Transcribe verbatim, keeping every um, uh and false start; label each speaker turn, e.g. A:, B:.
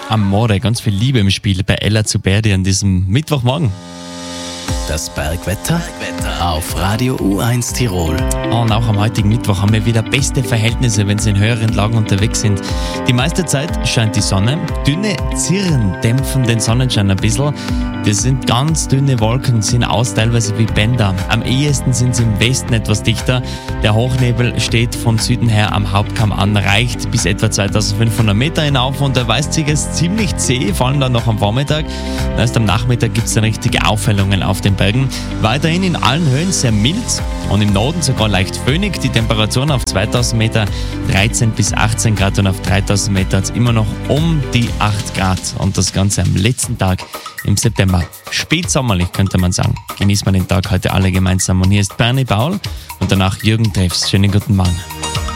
A: Amore, ganz viel Liebe im Spiel bei Ella Zuberdi an diesem Mittwochmorgen.
B: Das Bergwetter auf Radio U eins Tirol.
A: Und auch am heutigen Mittwoch haben wir wieder beste Verhältnisse, wenn Sie in höheren Lagen unterwegs sind. Die meiste Zeit scheint die Sonne. Dünne Zirren dämpfen den Sonnenschein ein bisschen. Das sind ganz dünne Wolken, sind aus teilweise wie Bänder. Am ehesten sind sie im Westen etwas dichter. Der Hochnebel steht von Süden her am Hauptkamm an, reicht bis etwa zweitausendfünfhundert Meter hinauf und er weist sich als ziemlich zäh, vor allem dann noch am Vormittag. Erst am Nachmittag gibt es dann richtige Aufhellungen auf den Bergen. Weiterhin in allen Höhen sehr mild und im Norden sogar leicht föhnig. Die Temperaturen auf zweitausend Meter dreizehn bis achtzehn Grad und auf dreitausend Meter hat es immer noch um die acht Grad. Und das Ganze am letzten Tag im September. Spätsommerlich könnte man sagen. Genießt man den Tag heute alle gemeinsam. Und hier ist Bernie Baul und danach Jürgen Treffs. Schönen guten Morgen.